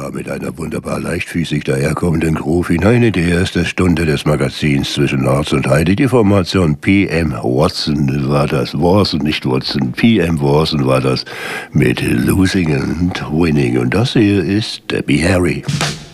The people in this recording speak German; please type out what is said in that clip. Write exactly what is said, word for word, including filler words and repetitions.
Ja, mit einer wunderbar leichtfüßig daherkommenden Groove hinein in die erste Stunde des Magazins zwischen Harz und Heide. Die Formation P M Watson war das, Watson, nicht Watson, P M Watson war das mit Losing and Winning. Und das hier ist Debbie Harry.